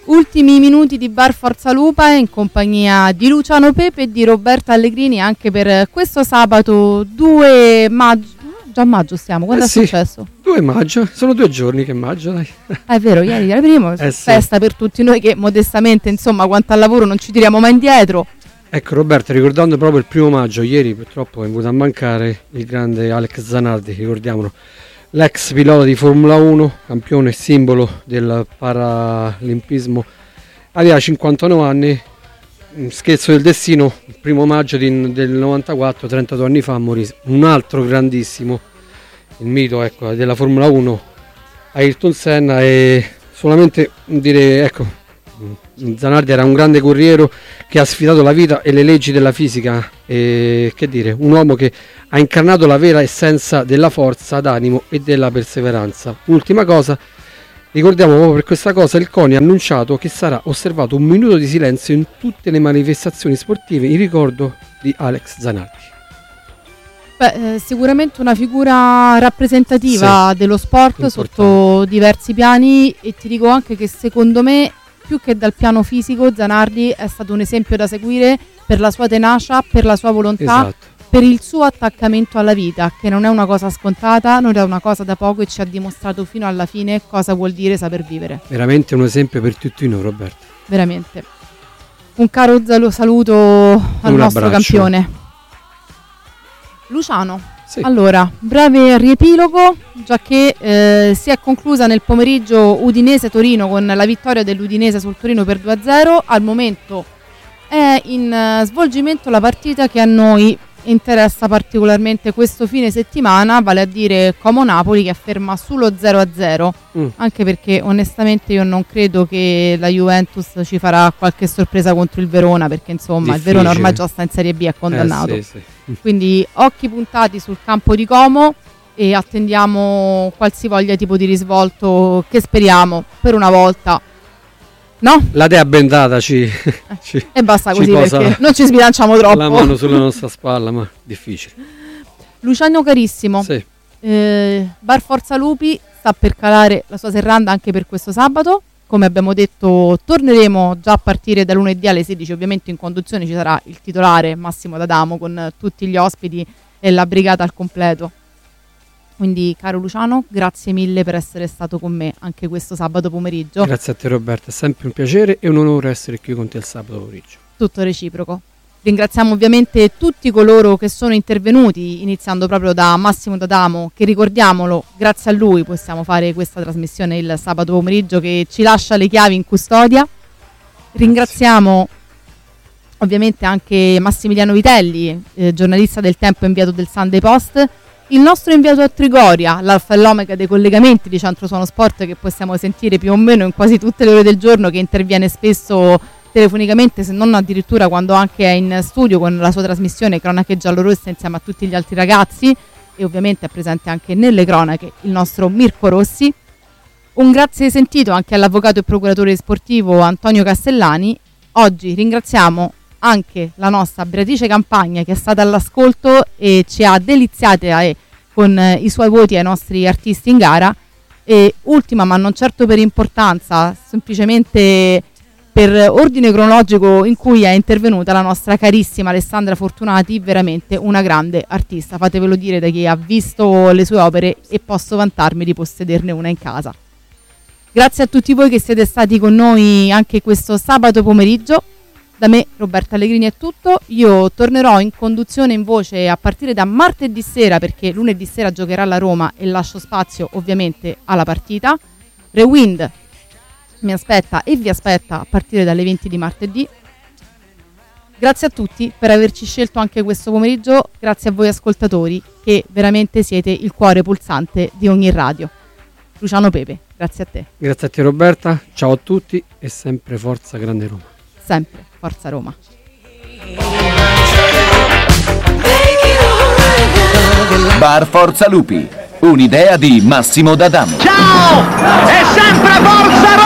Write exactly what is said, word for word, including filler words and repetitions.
Ultimi minuti di Bar Forza Lupa in compagnia di Luciano Pepe e di Roberta Allegrini anche per questo sabato due maggio. Già maggio stiamo, quando eh è sì, successo? due maggio, sono due giorni che maggio, dai. È vero, ieri era primo, eh sì. Festa per tutti noi che modestamente, insomma, quanto al lavoro non ci tiriamo mai indietro. Ecco Roberta, ricordando proprio il primo maggio, ieri purtroppo è venuto a mancare il grande Alex Zanardi, ricordiamolo, l'ex pilota di Formula uno, campione e simbolo del paralimpismo, aveva cinquantanove anni, scherzo del destino, il primo maggio di, del novantaquattro, trentadue anni fa, morì un altro grandissimo, il mito ecco, della Formula uno, Ayrton Senna, e solamente dire, ecco, Zanardi era un grande corriero che ha sfidato la vita e le leggi della fisica, e che dire, un uomo che ha incarnato la vera essenza della forza d'animo e della perseveranza. Ultima cosa, ricordiamo proprio per questa cosa, il CONI ha annunciato che sarà osservato un minuto di silenzio in tutte le manifestazioni sportive in ricordo di Alex Zanardi. Beh, eh, sicuramente una figura rappresentativa sì, dello sport importante, sotto diversi piani, e ti dico anche che secondo me più che dal piano fisico Zanardi è stato un esempio da seguire per la sua tenacia, per la sua volontà, esatto, per il suo attaccamento alla vita, che non è una cosa scontata, non è una cosa da poco, e ci ha dimostrato fino alla fine cosa vuol dire saper vivere. Veramente un esempio per tutti noi, Roberto. Veramente. Un caro saluto al un nostro abbraccio. Campione. Luciano. Sì. Allora, breve riepilogo, già che eh, si è conclusa nel pomeriggio Udinese-Torino con la vittoria dell'Udinese sul Torino per due a zero. Al momento è in uh, svolgimento la partita che a noi interessa particolarmente questo fine settimana, vale a dire Como-Napoli, che afferma sullo zero a zero, mm. anche perché onestamente io non credo che la Juventus ci farà qualche sorpresa contro il Verona, perché insomma difficile. Il Verona ormai già sta in Serie B, è condannato. Eh, sì, sì. Quindi occhi puntati sul campo di Como e attendiamo qualsivoglia tipo di risvolto che speriamo per una volta, no? La dea bendata ci, ci e basta così, perché non ci sbilanciamo troppo. La mano sulla nostra spalla, ma difficile. Luciano carissimo, sì. eh, Bar Forza Lupi sta per calare la sua serranda anche per questo sabato. Come abbiamo detto, torneremo già a partire da lunedì alle sedici. Ovviamente in conduzione ci sarà il titolare Massimo D'Adamo con tutti gli ospiti e la brigata al completo. Quindi, caro Luciano, grazie mille per essere stato con me anche questo sabato pomeriggio. Grazie a te, Roberta, è sempre un piacere e un onore essere qui con te il sabato pomeriggio. Tutto reciproco. Ringraziamo ovviamente tutti coloro che sono intervenuti, iniziando proprio da Massimo D'Adamo, che ricordiamolo, grazie a lui possiamo fare questa trasmissione il sabato pomeriggio, che ci lascia le chiavi in custodia. Ringraziamo ovviamente anche Massimiliano Vitelli, eh, giornalista del Tempo e inviato del Sunday Post, il nostro inviato a Trigoria, l'alfa e l'omega dei collegamenti di Centro Suono Sport, che possiamo sentire più o meno in quasi tutte le ore del giorno, che interviene spesso telefonicamente, se non addirittura quando anche è in studio con la sua trasmissione Cronache Giallorosse insieme a tutti gli altri ragazzi, e ovviamente è presente anche nelle cronache il nostro Mirko Rossi. Un grazie sentito anche all'avvocato e procuratore sportivo Antonio Castellani. Oggi ringraziamo anche la nostra Beatrice Campagna, che è stata all'ascolto e ci ha deliziate eh, con eh, i suoi voti ai nostri artisti in gara. E ultima, ma non certo per importanza, semplicemente per ordine cronologico in cui è intervenuta la nostra carissima Alessandra Fortunati, veramente una grande artista, fatevelo dire da chi ha visto le sue opere, e posso vantarmi di possederne una in casa. Grazie a tutti voi che siete stati con noi anche questo sabato pomeriggio. Da me, Roberta Allegrini, è tutto. Io tornerò in conduzione in voce a partire da martedì sera, perché lunedì sera giocherà la Roma e lascio spazio ovviamente alla partita. Rewind mi aspetta e vi aspetta a partire dalle venti di martedì. Grazie a tutti per averci scelto anche questo pomeriggio, grazie a voi ascoltatori che veramente siete il cuore pulsante di ogni radio. Luciano Pepe, grazie a te. Grazie a te, Roberta, ciao a tutti e sempre forza Grande Roma. Sempre forza Roma. Bar Forza Lupi, un'idea di Massimo D'Adamo. Ciao! È sempre forza Roma!